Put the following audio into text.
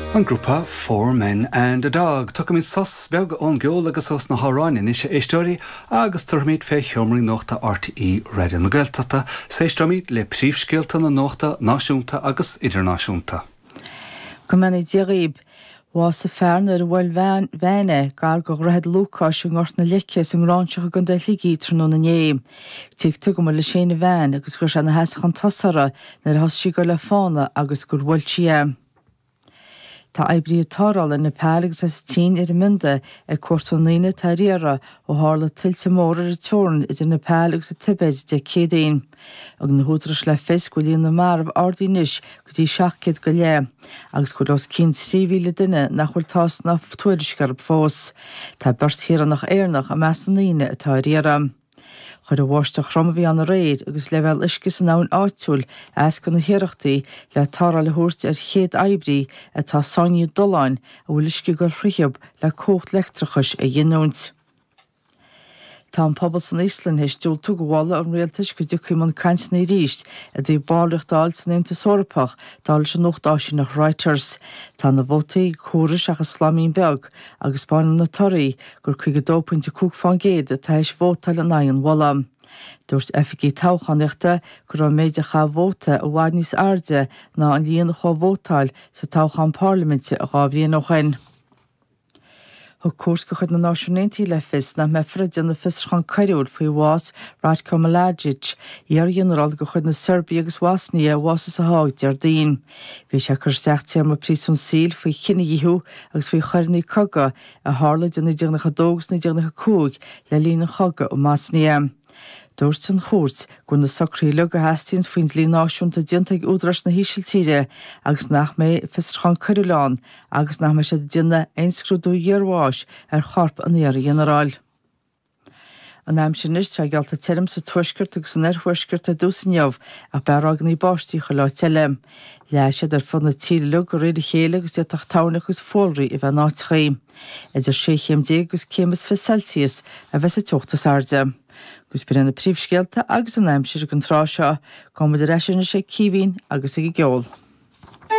An grúpa Four Men and a Dog. Tucha mí sos beag ón geol agus os na háráinin is éistóirí agus turmid fé thiomraí nóchta RTE Radio na Gaeltachta, séistóimid le príomhscéalta na nóchta náisiúnta agus idirnáisiúnta. Go mbeidh díogaibh was sa fearn ar bhfuil bheine gar go raibh lúcáis an ort na leice an ránseach gan de ligí trúna na néim. Tíochtú go le sé na bhein agus gur se na heasach an tasara nar hasí go le fána agus gur bhfuil siam. Tá eibrí táráil in na pealagus as tí ar minde cuairtónaine tá riara ó hála tiltte mór ar teorn idir na pealagus a tibéid de cédaon. Ag na húdras le fis go líon na marmh ardínis go dtí 7 go lé, agus go los 3,000 duine nach bhfuil tás na tuairiscarb fós. Tá bert hir nach éarnach a meas na naine atá riara. Chuir a bhhaiste chromhí an réad agus le bheith iscis an ann áitiúil as go na hiireachtaí le tára le thuairt ar chéad eibrí atá sáinniú doláin a bhfuil isci go chricheab le cócht leictrachas a dhéanúint. Tá an pobal san Ísland heis dúil tú go bhála an réaltais go dúchaim an caint na ríist a dtí bálacht san Ainta Sórapach dáil se nóchtáisi nach Reuters. Tá na bhótaí córas achas slamín beag agus bán na toraí gur chuig go 2.5% a táis bhótail an aon bhla. Dúirt FG táchaníochta gur an méide cha bhóta a bhaid níos airde ná an líana chá bhótáil sa táchan parlamente a gábhríon nóchain. Thug cuas go chud na náisiúnaití le fis na mefra déanana fischan caiúil faoi bhás Radko Mladic ar dhéanaráil go chud na Serbia agus Bosnia bhás sa háid deardaoin. Bhí sé chur 16 am prísún síl faoi chinine dhíthú agus faoi chuirnaí coga a hála déanana déanana dógus na déanana cúig le lína choga ó Masnia. Dúirt an chóirt go na sacraíle go heastíonn faoin lí náisiúnta déanta ag údras na hísiltíre agus nach mé fischan Coriúláin agus nach mé sé déanana einscrúdú dhearmháis ar charp an éar generáil. An aim sin is te gealta telim sa tuisgurt agus an airhuisgurt a dúsanneamh a berágan í báistí go lá telim. Leis sé ar fan na tíle go réidir chéile agus déach tánach agus fólraí i bheith náitchaí. Idir 6 agus cémas fi Celsius a bheits a teachtas airde. Gus bir na príomhscéalta agus an aimsir an trá seo, com idir éisiúna sé cíhín agus ag geol.